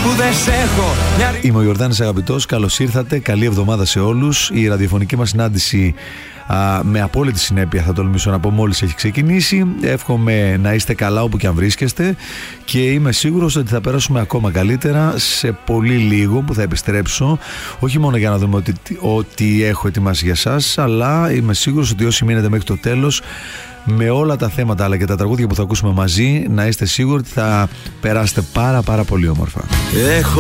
που δεν σ' έχω. Είμαι ο Ιορδάνης Αγαπητός, καλώς ήρθατε, καλή εβδομάδα σε όλους. Η ραδιοφωνική μας συνάντηση με απόλυτη συνέπεια, θα τολμήσω να πω, μόλις έχει ξεκινήσει. Εύχομαι να είστε καλά όπου και αν βρίσκεστε και είμαι σίγουρος ότι θα περάσουμε ακόμα καλύτερα σε πολύ λίγο που θα επιστρέψω, όχι μόνο για να δούμε ότι έχω ετοιμάσει για σας, αλλά είμαι σίγουρος ότι όσοι μείνετε μέχρι το τέλος με όλα τα θέματα αλλά και τα τραγούδια που θα ακούσουμε μαζί, να είστε σίγουροι ότι θα περάσετε πάρα πολύ όμορφα. Έχω